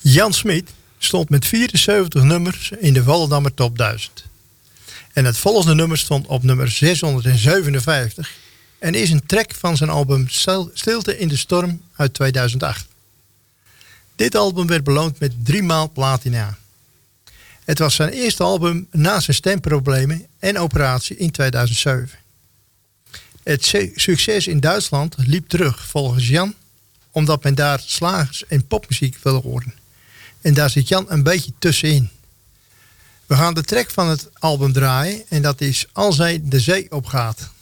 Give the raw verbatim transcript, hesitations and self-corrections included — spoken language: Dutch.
Jan Smit stond met vierenzeventig nummers in de Volendammer Top duizend. En het volgende nummer stond op nummer zeshonderdzevenenvijftig en is een track van zijn album Stilte in de Storm uit tweeduizend acht. Dit album werd beloond met drie maal platina. Het was zijn eerste album na zijn stemproblemen en operatie in tweeduizend zeven. Het succes in Duitsland liep terug volgens Jan, omdat men daar slagers en popmuziek wilde horen. En daar zit Jan een beetje tussenin. We gaan de track van het album draaien en dat is Als hij de zee opgaat.